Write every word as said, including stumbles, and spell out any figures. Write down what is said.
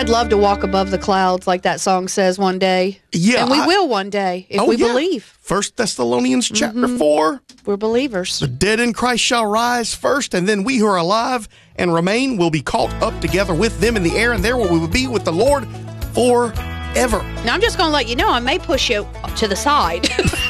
I'd love to walk above the clouds like that song says one day. Yeah. And we I, will one day if oh, we yeah. believe. First Thessalonians chapter mm-hmm. four. We're believers. The dead in Christ shall rise first, and then we who are alive and remain will be caught up together with them in the air, and there we will be with the Lord forever. Now, I'm just going to let you know, I may push you to the side.